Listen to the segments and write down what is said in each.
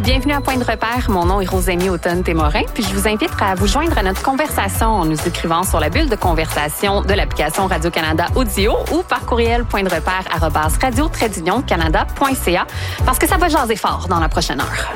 Bienvenue à Point de repère. Mon nom est Rosémie Automne-Témorin, puis je vous invite à vous joindre à notre conversation en nous écrivant sur la bulle de conversation de l'application Radio-Canada Audio ou par courriel pointderepère@radio-canada.ca parce que ça va jaser fort dans la prochaine heure.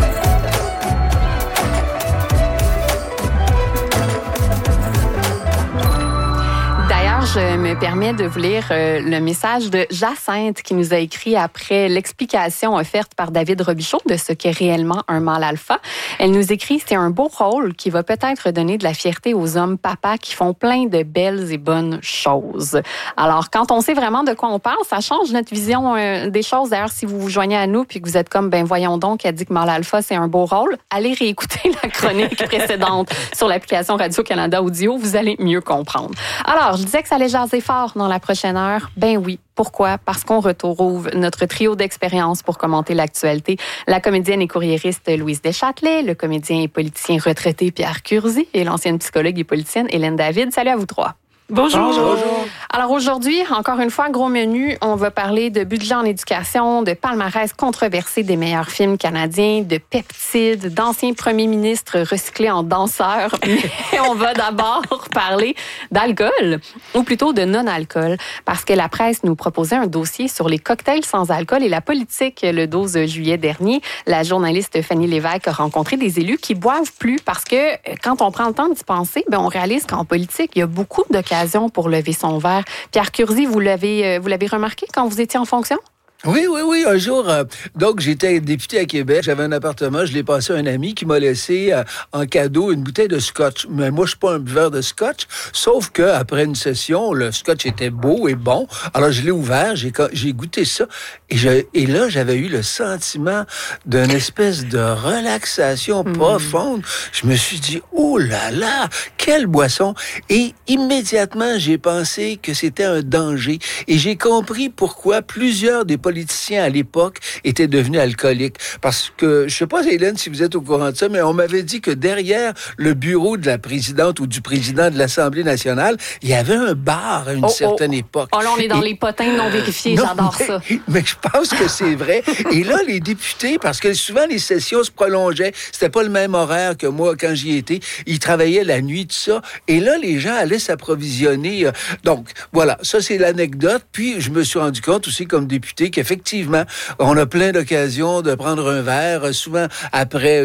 Je me permets de vous lire le message de Jacinthe qui nous a écrit après l'explication offerte par David Robichaud de ce qu'est réellement un mâle alpha. Elle nous écrit « C'est un beau rôle qui va peut-être donner de la fierté aux hommes papas qui font plein de belles et bonnes choses. » Alors, quand on sait vraiment de quoi on parle, ça change notre vision des choses. D'ailleurs, si vous vous joignez à nous puis que vous êtes comme « Ben voyons donc, elle dit que mâle alpha, c'est un beau rôle », allez réécouter la chronique précédente sur l'application Radio-Canada Audio. Vous allez mieux comprendre. Alors, je disais que ça allait jaser fort dans la prochaine heure. Ben oui. Pourquoi? Parce qu'on retrouve notre trio d'expérience pour commenter l'actualité. La comédienne et courriériste Louise Deschâtelet, le comédien et politicien retraité Pierre Curzi et l'ancienne psychologue et politicienne Hélène David. Salut à vous trois. Bonjour. Bonjour. Alors aujourd'hui, encore une fois, gros menu, on va parler de budget en éducation, de palmarès controversé des meilleurs films canadiens, de peptides, d'anciens premiers ministres recyclés en danseurs. Mais on va d'abord parler d'alcool, ou plutôt de non-alcool, parce que la presse nous proposait un dossier sur les cocktails sans alcool et la politique le 12 juillet dernier. La journaliste Fanny Lévesque a rencontré des élus qui boivent plus parce que quand on prend le temps d'y penser, ben on réalise qu'en politique, il y a beaucoup d'occasions pour lever son verre. Pierre Curzi, vous l'avez remarqué quand vous étiez en fonction? Oui. Un jour, donc j'étais député à Québec, j'avais un appartement, je l'ai passé à un ami qui m'a laissé en cadeau une bouteille de scotch. Mais moi, je suis pas un buveur de scotch, sauf que après une session, le scotch était beau et bon. Alors je l'ai ouvert, j'ai goûté ça et là j'avais eu le sentiment d'une espèce de relaxation profonde. Je me suis dit oh là là, quelle boisson! Et immédiatement j'ai pensé que c'était un danger et j'ai compris pourquoi plusieurs des politiciens à l'époque étaient devenus alcooliques. Parce que, je sais pas, Hélène, si vous êtes au courant de ça, mais on m'avait dit que derrière le bureau de la présidente ou du président de l'Assemblée nationale, il y avait un bar à une certaine époque. Oh là, on est dans les potins non vérifiés, j'adore ça. Mais je pense que c'est vrai. Et là, les députés, parce que souvent les sessions se prolongeaient, c'était pas le même horaire que moi quand j'y étais, ils travaillaient la nuit, tout ça. Et là, les gens allaient s'approvisionner. Donc, voilà, ça c'est l'anecdote. Puis, je me suis rendu compte aussi comme député qu'effectivement, on a plein d'occasions de prendre un verre. Souvent, après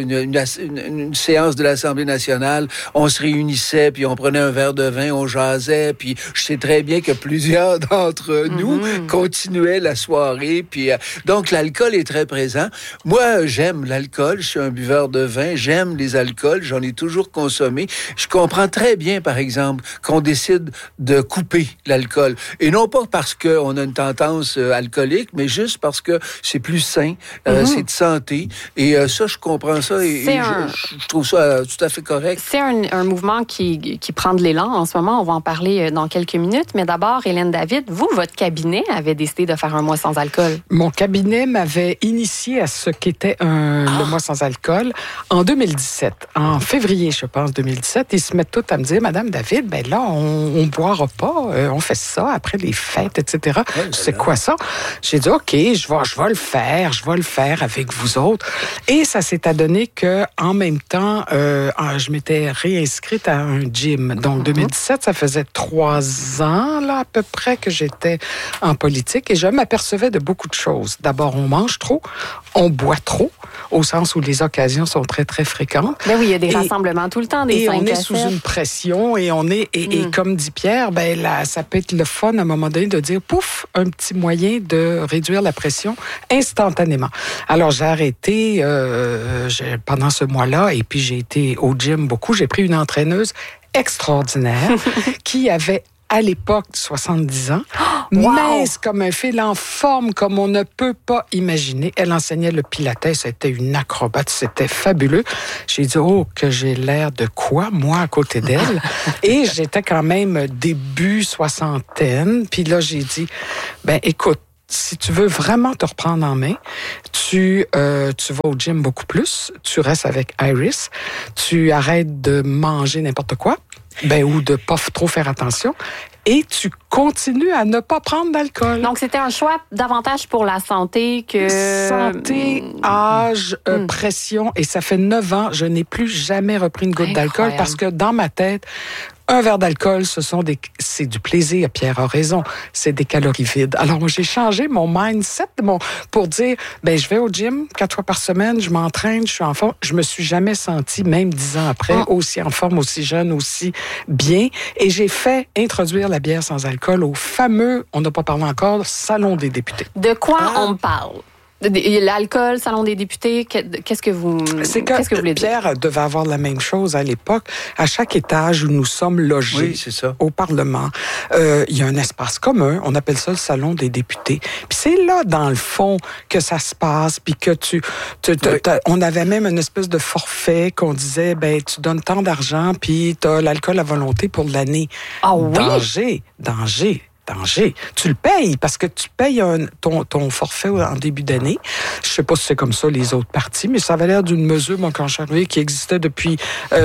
une séance de l'Assemblée nationale, on se réunissait, puis on prenait un verre de vin, on jasait, puis je sais très bien que plusieurs d'entre nous continuaient la soirée. Puis donc, l'alcool est très présent. Moi, j'aime l'alcool. Je suis un buveur de vin. J'aime les alcools. J'en ai toujours consommé. Je comprends très bien, par exemple, qu'on décide de couper l'alcool. Et non pas parce qu'on a une tendance alcoolique, mais juste parce que c'est plus sain, c'est de santé. Et ça, je comprends ça et je trouve ça tout à fait correct. C'est un mouvement qui prend de l'élan en ce moment. On va en parler dans quelques minutes. Mais d'abord, Hélène David, vous, votre cabinet avait décidé de faire un mois sans alcool. Mon cabinet m'avait initié à ce qu'était le mois sans alcool en 2017. En février, je pense, 2017. Ils se mettent tous à me dire, Madame David, ben là, on boira pas. On fait ça après les fêtes, etc. Ouais, c'est quoi ça? J'ai dit, OK, je vais le faire avec vous autres. Et ça s'est adonné que en même temps, je m'étais réinscrite à un gym. Donc, 2017, ça faisait 3 ans, là, à peu près, que j'étais en politique et je m'apercevais de beaucoup de choses. D'abord, on mange trop, on boit trop, au sens où les occasions sont très, très fréquentes. Ben oui, il y a des rassemblements tout le temps, des 5 à 7. Et on est sous une pression et et comme dit Pierre, ben là, ça peut être le fun à un moment donné de dire, pouf, un petit moyen de réduire la pression instantanément. Alors, j'ai arrêté pendant ce mois-là et puis j'ai été au gym beaucoup. J'ai pris une entraîneuse extraordinaire qui avait à l'époque 70 ans, mince comme un fil, en forme comme on ne peut pas imaginer. Elle enseignait le pilates, c'était une acrobate, c'était fabuleux. J'ai dit, oh, que j'ai l'air de quoi, moi, à côté d'elle? Et j'étais quand même début soixantaine. Puis là, j'ai dit, ben écoute, si tu veux vraiment te reprendre en main, tu vas au gym beaucoup plus, tu restes avec Iris, tu arrêtes de manger n'importe quoi ou de pas trop faire attention. Et tu continues à ne pas prendre d'alcool. Donc, c'était un choix davantage pour la santé que... Santé, âge, pression. Et ça fait 9 ans, je n'ai plus jamais repris une goutte d'alcool parce que dans ma tête, un verre d'alcool, c'est du plaisir. Pierre a raison. C'est des calories vides. Alors, j'ai changé mon mindset pour dire, je vais au gym 4 fois par semaine, je m'entraîne, je suis en forme. Je me suis jamais sentie, même 10 ans après, aussi en forme, aussi jeune, aussi bien. Et j'ai fait introduire la bière sans alcool au fameux, on n'a pas parlé encore, Salon des députés. De quoi on parle? L'alcool, Salon des députés, qu'est-ce que vous voulez dire? Pierre devait avoir la même chose à l'époque. À chaque étage où nous sommes logés au Parlement, il y a un espace commun. On appelle ça le Salon des députés. Puis c'est là, dans le fond, que ça se passe. Puis que on avait même une espèce de forfait qu'on disait, tu donnes tant d'argent, puis tu as l'alcool à volonté pour l'année. Ah oui? Danger. Tu le payes parce que tu payes ton forfait en début d'année. Je sais pas si c'est comme ça les autres partis, mais ça avait l'air d'une mesure, moi, quand je suis arrivée, qui existait depuis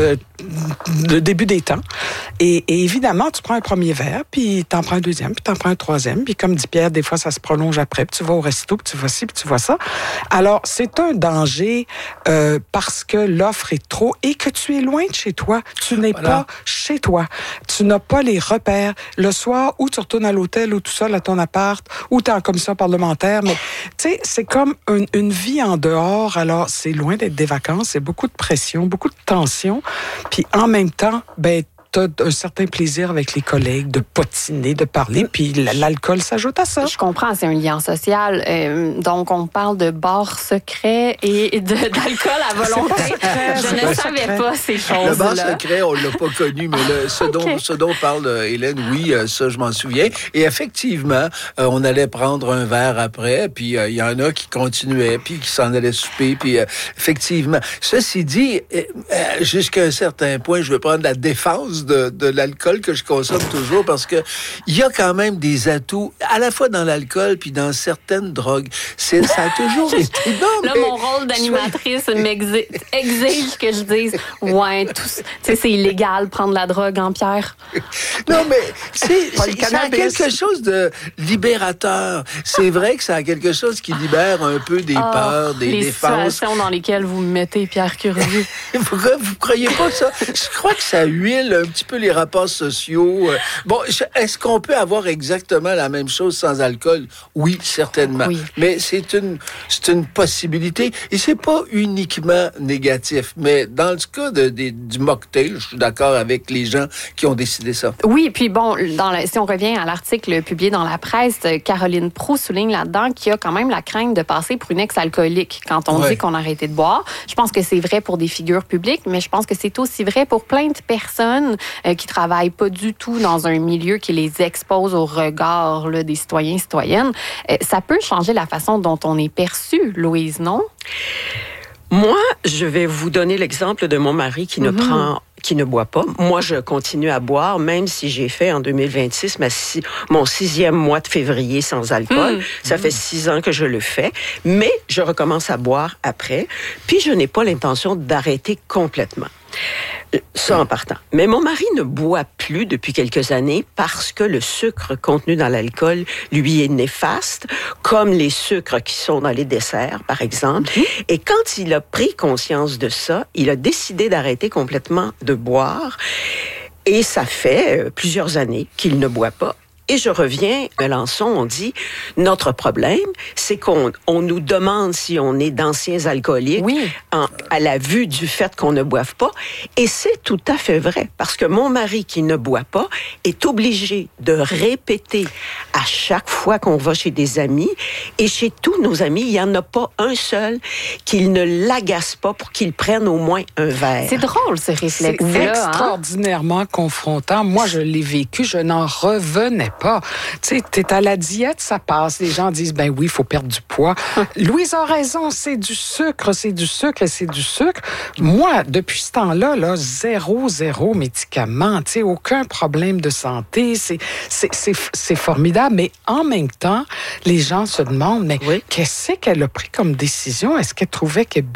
le début des temps. Et évidemment, tu prends un premier verre, puis t'en prends un deuxième, puis t'en prends un troisième, puis comme dit Pierre, des fois, ça se prolonge après, puis tu vas au resto, puis tu vois ci, puis tu vois ça. Alors, c'est un danger parce que l'offre est trop et que tu es loin de chez toi. Tu n'es pas chez toi. Tu n'as pas les repères. Le soir, où tu retournes à l'hôtel ou tout seul à ton appart, ou tu es en commission parlementaire. Mais tu sais, c'est comme une vie en dehors. Alors, c'est loin d'être des vacances. C'est beaucoup de pression, beaucoup de tension. Puis en même temps, t'as un certain plaisir avec les collègues de potiner, de parler, puis l'alcool s'ajoute à ça. Je comprends, c'est un lien social. Donc, on parle de bar secret et d'alcool à volonté. Je ne savais pas ces choses-là. Le bar secret, on ne l'a pas connu, mais ce dont parle Hélène, oui, ça, je m'en souviens. Et effectivement, on allait prendre un verre après, puis il y en a qui continuaient, puis qui s'en allaient souper, puis effectivement. Ceci dit, jusqu'à un certain point, je veux prendre la défense de l'alcool que je consomme toujours parce que il y a quand même des atouts à la fois dans l'alcool puis dans certaines drogues. Ça a toujours été bon. Là, mon rôle d'animatrice exige que je dise c'est illégal prendre la drogue en Pierre. Non, mais ça a quelque chose de libérateur. C'est vrai que ça a quelque chose qui libère un peu des peurs, des défenses. Les situations dans lesquelles vous me mettez, Pierre Curieux. Vous croyez pas ça? Je crois que ça huile un petit peu les rapports sociaux. Bon, est-ce qu'on peut avoir exactement la même chose sans alcool? Oui, certainement. Oui. Mais c'est une possibilité et c'est pas uniquement négatif. Mais dans le cas du mocktail, je suis d'accord avec les gens qui ont décidé ça. Oui, puis bon, si on revient à l'article publié dans la presse, Caroline Proulx souligne là-dedans qu'il y a quand même la crainte de passer pour une ex-alcoolique quand on dit qu'on a arrêté de boire. Je pense que c'est vrai pour des figures publiques, mais je pense que c'est aussi vrai pour plein de personnes qui travaillent pas du tout dans un milieu qui les expose au regard des citoyens et citoyennes. Ça peut changer la façon dont on est perçu, Louise, non? Moi, je vais vous donner l'exemple de mon mari qui ne boit pas. Moi, je continue à boire, même si j'ai fait en 2026 mon 6e mois de février sans alcool. Ça fait 6 ans que je le fais, mais je recommence à boire après. Puis, je n'ai pas l'intention d'arrêter complètement. Ça en partant. Mais mon mari ne boit plus depuis quelques années parce que le sucre contenu dans l'alcool lui est néfaste, comme les sucres qui sont dans les desserts, par exemple. Et quand il a pris conscience de ça, il a décidé d'arrêter complètement de boire. Et ça fait plusieurs années qu'il ne boit pas. Et je reviens à Melançon, on dit, notre problème, c'est qu'on nous demande si on est d'anciens alcooliques à la vue du fait qu'on ne boive pas. Et c'est tout à fait vrai, parce que mon mari qui ne boit pas est obligé de répéter à chaque fois qu'on va chez des amis, et chez tous nos amis, il n'y en a pas un seul qu'il ne l'agace pas pour qu'il prenne au moins un verre. C'est drôle, ce réflexe-là. C'est extraordinairement confrontant. Moi, je l'ai vécu, je n'en revenais pas. Tu sais, t'es à la diète, ça passe. Les gens disent, oui, il faut perdre du poids. Louise a raison, c'est du sucre et c'est du sucre. Moi, depuis ce temps-là, zéro médicament, tu sais, aucun problème de santé. C'est formidable. Mais en même temps, les gens se demandent, qu'est-ce qu'elle a pris comme décision? Est-ce qu'elle trouvait qu'elle